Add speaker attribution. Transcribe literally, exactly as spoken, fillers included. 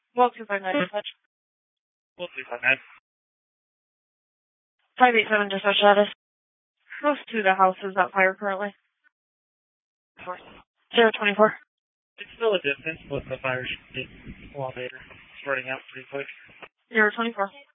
Speaker 1: Well, two five nine dispatch.
Speaker 2: Well, three five nine.
Speaker 1: five eight seven dispatch status. Close to the house is that fire currently. zero twenty-four.
Speaker 2: It's still a distance, but the fire should be a lot later. Spreading out pretty quick.
Speaker 1: zero twenty-four.